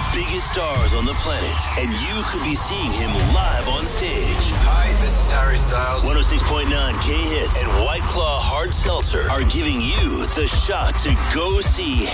biggest stars on the planet, and you could be seeing him live on stage. Hi, this is Harry Styles. 106.9 K-Hits and White Claw Hard Seltzer are giving you the shot to go see